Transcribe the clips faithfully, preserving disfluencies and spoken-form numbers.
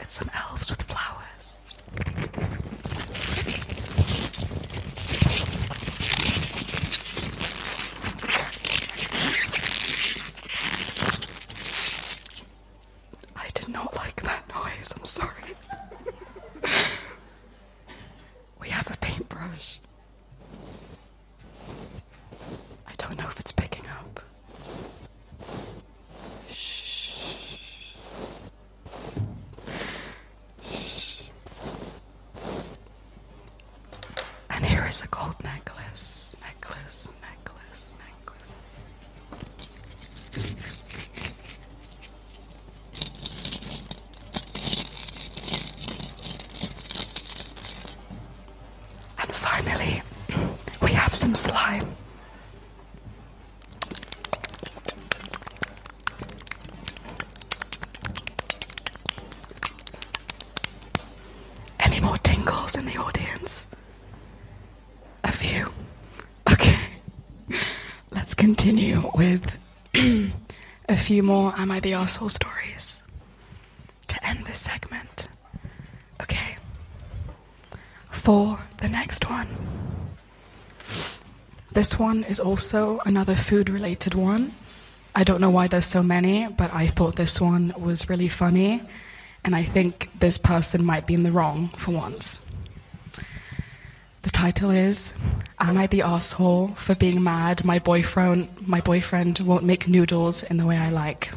get some elves with flowers. I did not like that noise, I'm sorry. We have a paintbrush. I don't know if it's picking up. Shh. Shh. And here is a gold necklace. Necklace, necklace, necklace. And finally, we have some slime. Any more tingles in the audience? A few. Okay. Let's continue with a few more Am I the Arsehole stories to end this segment. Okay. For the next one. This one is also another food-related one. I don't know why there's so many, but I thought this one was really funny, and I think this person might be in the wrong for once. The title is, Am I the Arsehole for being mad my boyfriend, my boyfriend won't make noodles in the way I like?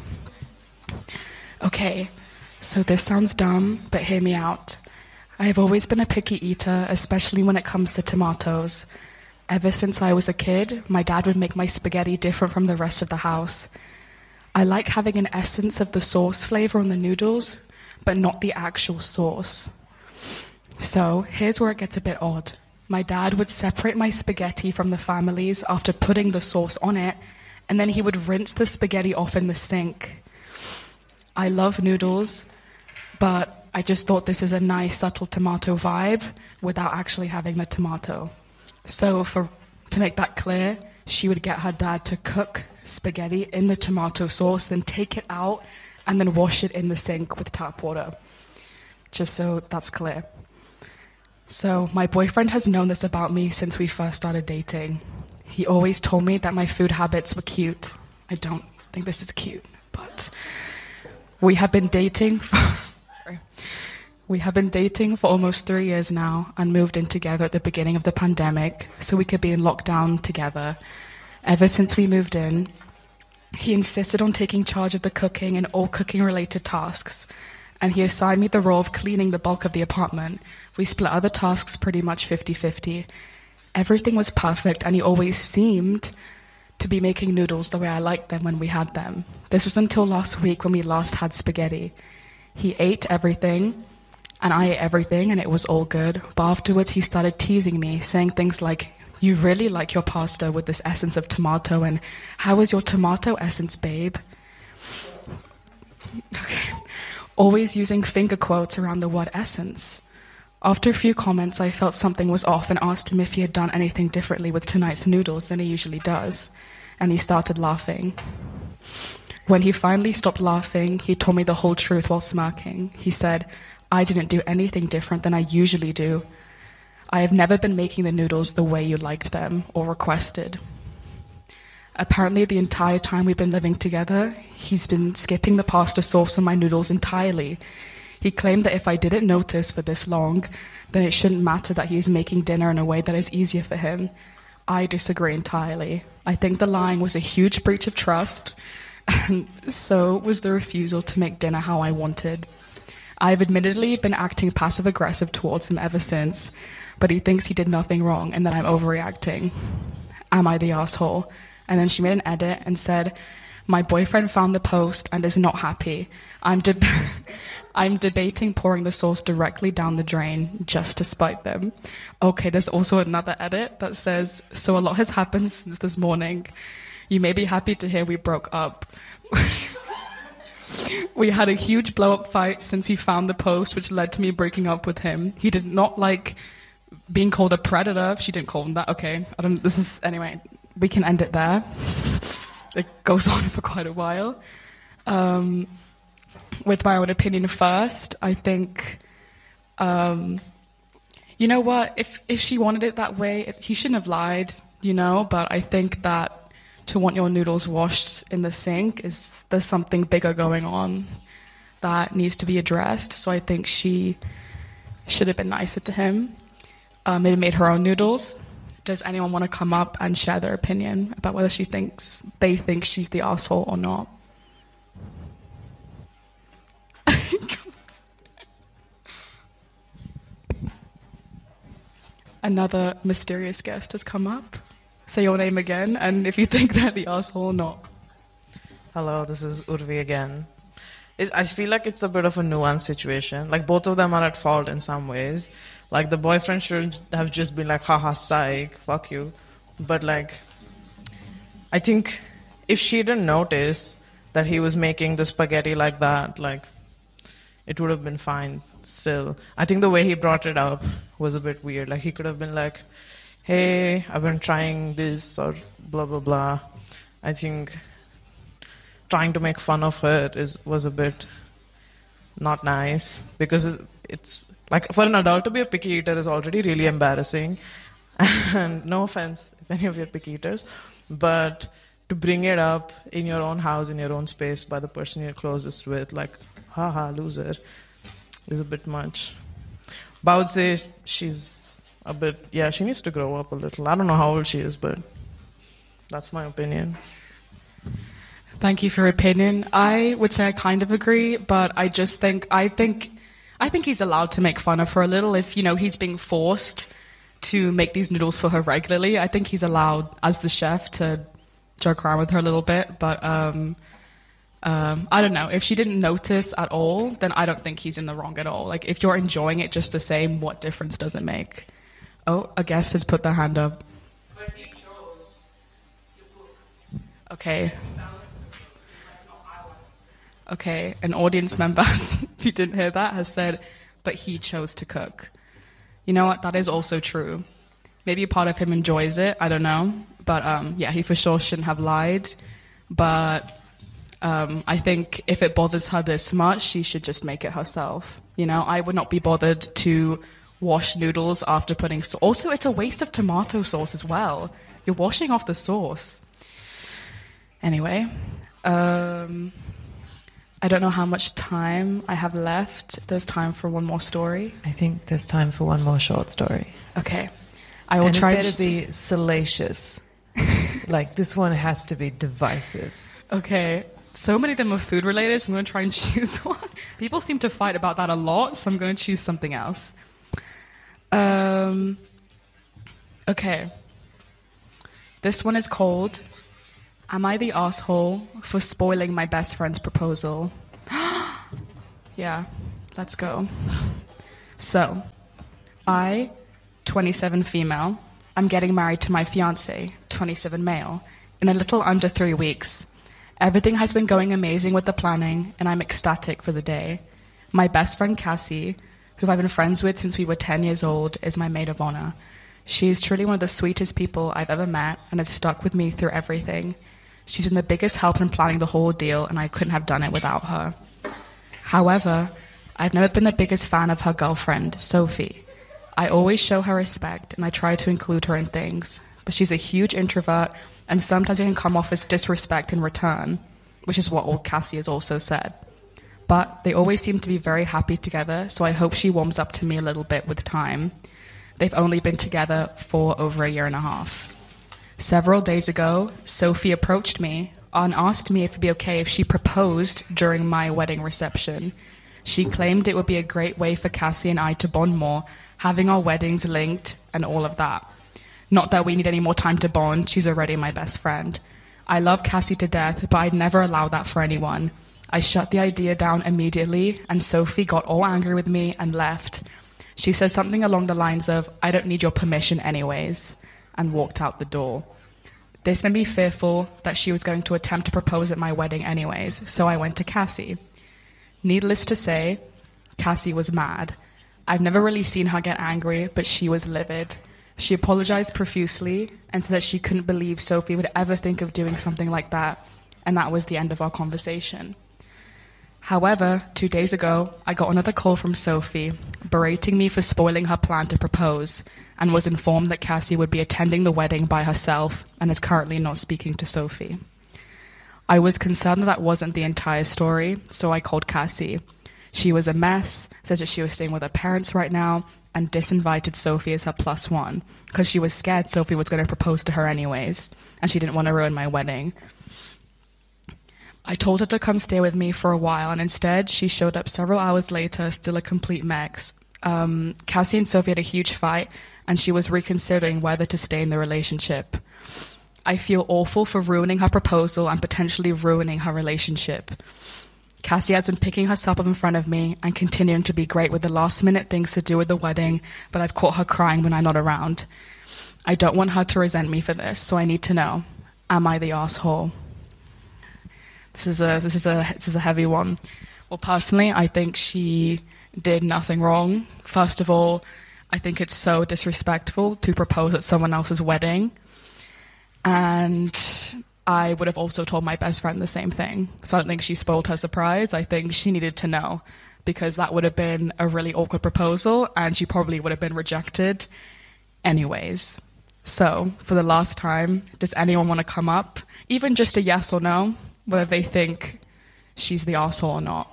Okay, so this sounds dumb, but hear me out. I have always been a picky eater, especially when it comes to tomatoes. Ever since I was a kid, my dad would make my spaghetti different from the rest of the house. I like having an essence of the sauce flavor on the noodles, but not the actual sauce. So, here's where it gets a bit odd. My dad would separate my spaghetti from the family's after putting the sauce on it, and then he would rinse the spaghetti off in the sink. I love noodles, but I just thought this is a nice, subtle tomato vibe without actually having the tomato. So, for to make that clear, she would get her dad to cook spaghetti in the tomato sauce, then take it out, and then wash it in the sink with tap water. Just so that's clear. So, my boyfriend has known this about me since we first started dating. He always told me that my food habits were cute. I don't think this is cute, but we have been dating for, sorry. We have been dating for almost three years now and moved in together at the beginning of the pandemic so we could be in lockdown together. Ever since we moved in, he insisted on taking charge of the cooking and all cooking-related tasks, and he assigned me the role of cleaning the bulk of the apartment. We split other tasks pretty much fifty-fifty. Everything was perfect, and he always seemed to be making noodles the way I liked them when we had them. This was until last week when we last had spaghetti. He ate everything, and I ate everything, and it was all good. But afterwards, he started teasing me, saying things like, "You really like your pasta with this essence of tomato, and how is your tomato essence, babe?" Okay. Always using finger quotes around the word essence. After a few comments, I felt something was off and asked him if he had done anything differently with tonight's noodles than he usually does, and he started laughing. When he finally stopped laughing, he told me the whole truth while smirking. He said, "I didn't do anything different than I usually do. I have never been making the noodles the way you liked them or requested." Apparently, the entire time we've been living together, he's been skipping the pasta sauce on my noodles entirely. He claimed that if I didn't notice for this long, then it shouldn't matter that he is making dinner in a way that is easier for him. I disagree entirely. I think the lying was a huge breach of trust, and so was the refusal to make dinner how I wanted. I've admittedly been acting passive-aggressive towards him ever since, but he thinks he did nothing wrong and that I'm overreacting. Am I the asshole? And then she made an edit and said, "My boyfriend found the post and is not happy. I'm, deb- I'm debating pouring the sauce directly down the drain just to spite them." Okay, there's also another edit that says, "So a lot has happened since this morning. You may be happy to hear we broke up. We had a huge blow-up fight since he found the post, which led to me breaking up with him. He did not like being called a predator." She didn't call him that. Okay, I don't. This is anyway. We can end it there. It goes on for quite a while. Um, with my own opinion first, I think, um, you know what, if if she wanted it that way, it, he shouldn't have lied, you know, but I think that to want your noodles washed in the sink is, there's something bigger going on that needs to be addressed, so I think she should have been nicer to him, uh, maybe made her own noodles. Does anyone want to come up and share their opinion about whether she thinks, they think she's the asshole or not? Another mysterious guest has come up. Say your name again, and if you think they're the asshole or not. Hello, this is Urvi again. It, I feel like it's a bit of a nuanced situation. Like, both of them are at fault in some ways. Like, the boyfriend should have just been like, haha, psych, fuck you. But, like, I think if she didn't notice that he was making the spaghetti like that, like, it would have been fine still. I think the way he brought it up was a bit weird. Like, he could have been like, hey, I've been trying this, or blah, blah, blah. I think trying to make fun of her is was a bit not nice, because it's like, for an adult to be a picky eater is already really embarrassing. And no offense if any of you are picky eaters, but to bring it up in your own house, in your own space, by the person you're closest with, like, haha, loser, is a bit much. But I would say she's a bit, yeah, she needs to grow up a little. I don't know how old she is, but that's my opinion. Thank you for your opinion. I would say I kind of agree, but I just think I think I think he's allowed to make fun of her a little if, you know, he's being forced to make these noodles for her regularly. I think he's allowed, as the chef, to joke around with her a little bit. But um, um, I don't know. If she didn't notice at all, then I don't think he's in the wrong at all. Like, if you're enjoying it just the same, what difference does it make? Oh, a guest has put their hand up. But he chose to cook. Okay. Okay, an audience member, if you didn't hear that, has said, but he chose to cook. You know what? That is also true. Maybe a part of him enjoys it. I don't know. But um, yeah, he for sure shouldn't have lied. But um, I think if it bothers her this much, she should just make it herself. You know, I would not be bothered to wash noodles after putting... So- also, it's a waste of tomato sauce as well. You're washing off the sauce. Anyway... Um, I don't know how much time I have left. If there's time for one more story. I think there's time for one more short story. Okay. I will and try it better to be salacious. Like, this one has to be divisive. Okay. So many of them are food related, so I'm going to try and choose one. People seem to fight about that a lot, so I'm going to choose something else. Um, okay. This one is called... Am I the asshole for spoiling my best friend's proposal? Yeah, let's go. So, I, twenty-seven female, I'm getting married to my fiancé, twenty-seven male, in a little under three weeks. Everything has been going amazing with the planning, and I'm ecstatic for the day. My best friend Cassie, who I've been friends with since we were ten years old, is my maid of honor. She is truly one of the sweetest people I've ever met, and has stuck with me through everything. She's been the biggest help in planning the whole deal, and I couldn't have done it without her. However, I've never been the biggest fan of her girlfriend, Sophie. I always show her respect, and I try to include her in things, but she's a huge introvert, and sometimes it can come off as disrespect in return, which is what old Cassie has also said. But they always seem to be very happy together, so I hope she warms up to me a little bit with time. They've only been together for over a year and a half. Several days ago, Sophie approached me and asked me if it would be okay if she proposed during my wedding reception. She claimed it would be a great way for Cassie and I to bond more, having our weddings linked and all of that. Not that we need any more time to bond, she's already my best friend. I love Cassie to death, but I'd never allow that for anyone. I shut the idea down immediately, and Sophie got all angry with me and left. She said something along the lines of, I don't need your permission anyways, and walked out the door. This made me fearful that she was going to attempt to propose at my wedding anyways, so I went to Cassie. Needless to say, Cassie was mad. I've never really seen her get angry, but she was livid. She apologized profusely and said that she couldn't believe Sophie would ever think of doing something like that, and that was the end of our conversation. However, two days ago, I got another call from Sophie, berating me for spoiling her plan to propose, and was informed that Cassie would be attending the wedding by herself and is currently not speaking to Sophie. I was concerned that that wasn't the entire story, so I called Cassie. She was a mess, said that she was staying with her parents right now, and disinvited Sophie as her plus one, because she was scared Sophie was going to propose to her anyways, and she didn't want to ruin my wedding. I told her to come stay with me for a while, and instead she showed up several hours later, still a complete mess. Um, Cassie and Sophie had a huge fight, and she was reconsidering whether to stay in the relationship. I feel awful for ruining her proposal and potentially ruining her relationship. Cassie has been picking herself up in front of me and continuing to be great with the last-minute things to do with the wedding, but I've caught her crying when I'm not around. I don't want her to resent me for this, so I need to know, am I the asshole? This is a this is a this is a heavy one. Well, personally, I think she did nothing wrong. First of all, I think it's so disrespectful to propose at someone else's wedding. And I would have also told my best friend the same thing. So I don't think she spoiled her surprise. I think she needed to know, because that would have been a really awkward proposal and she probably would have been rejected anyways. So for the last time, does anyone want to come up? Even just a yes or no, whether they think she's the arsehole or not.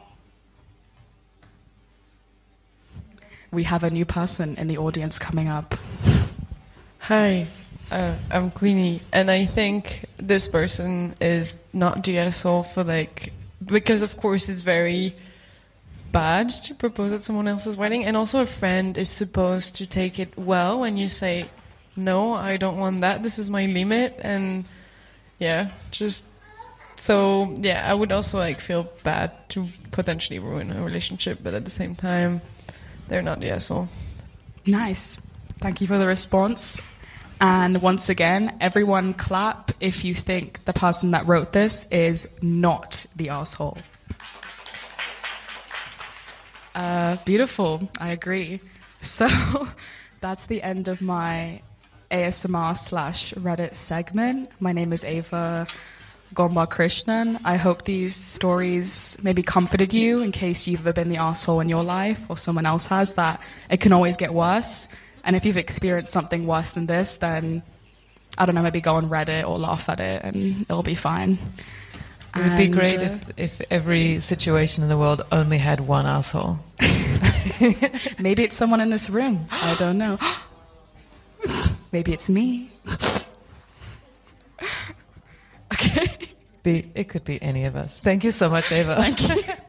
We have a new person in the audience coming up. Hi, uh, I'm Queenie, and I think this person is not the asshole for like, because of course it's very bad to propose at someone else's wedding, and also a friend is supposed to take it well when you say, no, I don't want that, this is my limit, and yeah, just, so yeah, I would also like feel bad to potentially ruin a relationship, but at the same time, they're not the asshole. Nice. Thank you for the response. And once again, everyone clap if you think the person that wrote this is not the asshole. Uh, beautiful. I agree. So that's the end of my A S M R slash Reddit segment. My name is Ava Gomba Krishnan. I hope these stories maybe comforted you in case you've ever been the asshole in your life or someone else has, that it can always get worse. And if you've experienced something worse than this, then, I don't know, maybe go on Reddit or laugh at it and it'll be fine. It would be And, great uh, if, if every situation in the world only had one asshole. Maybe it's someone in this room. I don't know. Maybe it's me. Okay. Be, it could be any of us. Thank you so much, Ava. Thank you.